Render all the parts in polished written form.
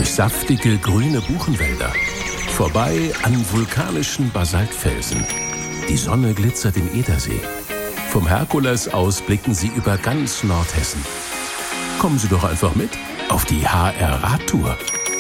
durch saftige grüne Buchenwälder, vorbei an vulkanischen Basaltfelsen. Die Sonne glitzert im Edersee. Vom Herkules aus blicken Sie über ganz Nordhessen. Kommen Sie doch einfach mit auf die HR-Radtour.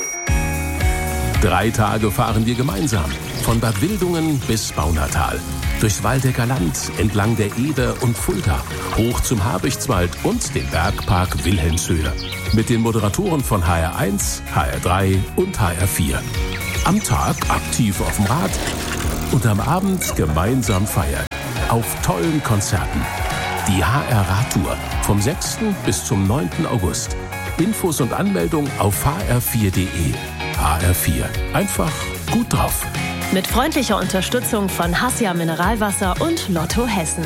3 Tage fahren wir gemeinsam, von Bad Wildungen bis Baunatal, durchs Waldecker Land, entlang der Eder und Fulda, hoch zum Habichtswald und den Bergpark Wilhelmshöhe. Mit den Moderatoren von HR1, HR3 und HR4. Am Tag aktiv auf dem Rad und am Abend gemeinsam feiern. Auf tollen Konzerten. Die HR-Radtour vom 6. bis zum 9. August. Infos und Anmeldung auf hr4.de. HR4. Einfach gut drauf. Mit freundlicher Unterstützung von Hassia Mineralwasser und Lotto Hessen.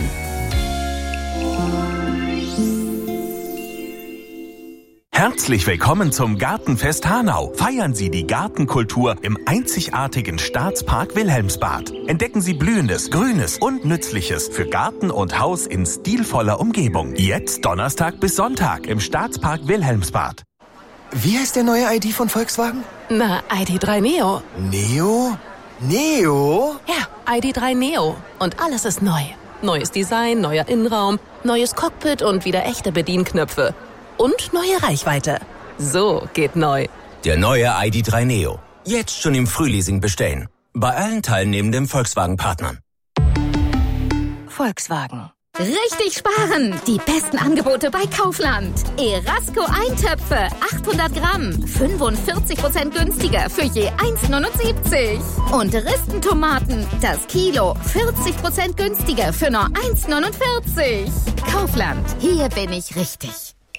Herzlich willkommen zum Gartenfest Hanau. Feiern Sie die Gartenkultur im einzigartigen Staatspark Wilhelmsbad. Entdecken Sie Blühendes, Grünes und Nützliches für Garten und Haus in stilvoller Umgebung. Jetzt Donnerstag bis Sonntag im Staatspark Wilhelmsbad. Wie heißt der neue ID von Volkswagen? Na, ID.3 Neo. Neo? Neo? Ja, ID.3 Neo. Und alles ist neu. Neues Design, neuer Innenraum, neues Cockpit und wieder echte Bedienknöpfe. Und neue Reichweite. So geht neu. Der neue ID.3 Neo. Jetzt schon im Frühleasing bestellen. Bei allen teilnehmenden Volkswagen-Partnern. Volkswagen. Richtig sparen! Die besten Angebote bei Kaufland. Erasco Eintöpfe, 800 Gramm, 45% günstiger für je 1,79. Und Ristentomaten, das Kilo, 40% günstiger für nur 1,49. Kaufland, hier bin ich richtig.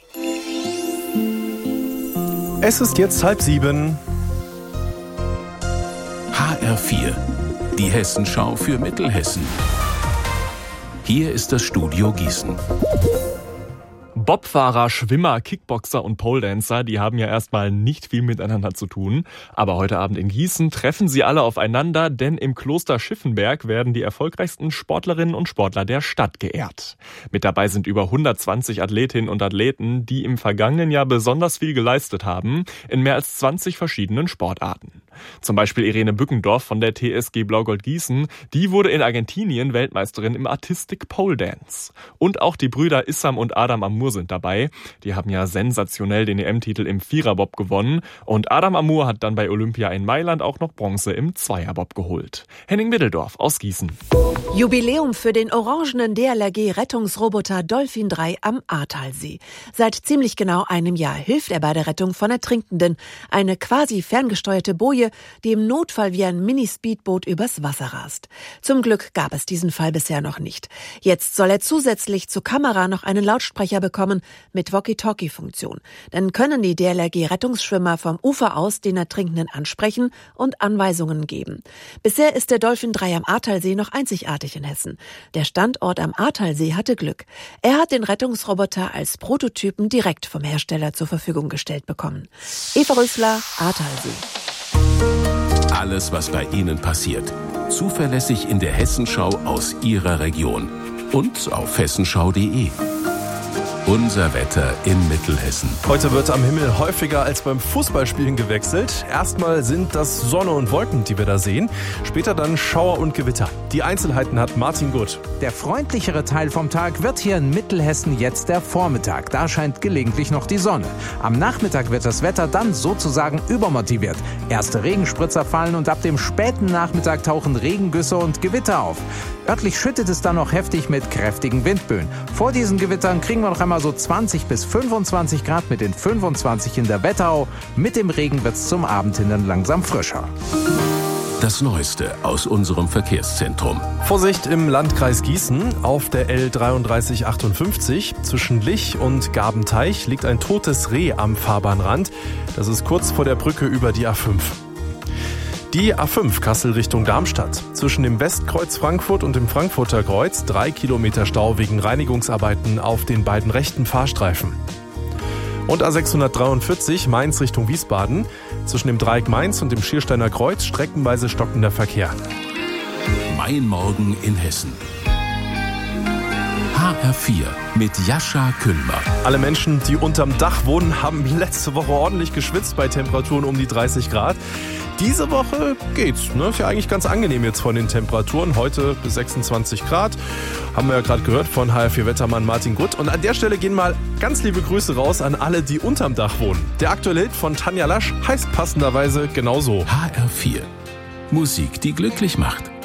Es ist jetzt 6:30. HR4. Die Hessenschau für Mittelhessen. Hier ist das Studio Gießen. Bobfahrer, Schwimmer, Kickboxer und Poledancer, die haben ja erstmal nicht viel miteinander zu tun. Aber heute Abend in Gießen treffen sie alle aufeinander, denn im Kloster Schiffenberg werden die erfolgreichsten Sportlerinnen und Sportler der Stadt geehrt. Mit dabei sind über 120 Athletinnen und Athleten, die im vergangenen Jahr besonders viel geleistet haben, in mehr als 20 verschiedenen Sportarten. Zum Beispiel Irene Bückendorf von der TSG Blau-Gold Gießen, die wurde in Argentinien Weltmeisterin im Artistic Pole Dance. Und auch die Brüder Issam und Adam Amour sind dabei. Die haben ja sensationell den EM-Titel im Viererbob gewonnen. Und Adam Amour hat dann bei Olympia in Mailand auch noch Bronze im Zweierbob geholt. Henning Middeldorf aus Gießen. Jubiläum für den orangenen DLRG-Rettungsroboter Dolphin 3 am Ahrtalsee. Seit ziemlich genau einem Jahr hilft er bei der Rettung von Ertrinkenden. Eine quasi ferngesteuerte Boje, die im Notfall wie ein Mini-Speedboot übers Wasser rast. Zum Glück gab es diesen Fall bisher noch nicht. Jetzt soll er zusätzlich zur Kamera noch einen Lautsprecher bekommen mit Walkie-Talkie-Funktion. Dann können die DLRG-Rettungsschwimmer vom Ufer aus den Ertrinkenden ansprechen und Anweisungen geben. Bisher ist der Dolphin 3 am Ahrtalsee noch einzigartig in Hessen. Der Standort am Ahrtalsee hatte Glück. Er hat den Rettungsroboter als Prototypen direkt vom Hersteller zur Verfügung gestellt bekommen. Eva Rüssler, Ahrtalsee. Alles, was bei Ihnen passiert. Zuverlässig in der Hessenschau aus Ihrer Region. Und auf hessenschau.de. Unser Wetter in Mittelhessen. Heute wird am Himmel häufiger als beim Fußballspielen gewechselt. Erstmal sind das Sonne und Wolken, die wir da sehen. Später dann Schauer und Gewitter. Die Einzelheiten hat Martin Gutt. Der freundlichere Teil vom Tag wird hier in Mittelhessen jetzt der Vormittag. Da scheint gelegentlich noch die Sonne. Am Nachmittag wird das Wetter dann sozusagen übermotiviert. Erste Regenspritzer fallen und ab dem späten Nachmittag tauchen Regengüsse und Gewitter auf. Örtlich schüttet es dann noch heftig mit kräftigen Windböen. Vor diesen Gewittern kriegen wir noch einmal so 20 bis 25 Grad mit den 25 in der Wetterau. Mit dem Regen wird es zum Abend hin dann langsam frischer. Das Neueste aus unserem Verkehrszentrum. Vorsicht im Landkreis Gießen. Auf der L3358 zwischen Lich und Gabenteich liegt ein totes Reh am Fahrbahnrand. Das ist kurz vor der Brücke über die A5. Die A5 Kassel Richtung Darmstadt. Zwischen dem Westkreuz Frankfurt und dem Frankfurter Kreuz 3 Kilometer Stau wegen Reinigungsarbeiten auf den beiden rechten Fahrstreifen. Und A643 Mainz Richtung Wiesbaden. Zwischen dem Dreieck Mainz und dem Schiersteiner Kreuz streckenweise stockender Verkehr. Mein Morgen in Hessen. HR4 mit Jascha Küllmer. Alle Menschen, die unterm Dach wohnen, haben letzte Woche ordentlich geschwitzt bei Temperaturen um die 30 Grad. Diese Woche geht's, ne? Ist ja eigentlich ganz angenehm jetzt von den Temperaturen. Heute bis 26 Grad. Haben wir ja gerade gehört von HR4-Wettermann Martin Gutt. Und an der Stelle gehen mal ganz liebe Grüße raus an alle, die unterm Dach wohnen. Der aktuelle Hit von Tanja Lasch heißt passenderweise genauso. HR4. Musik, die glücklich macht.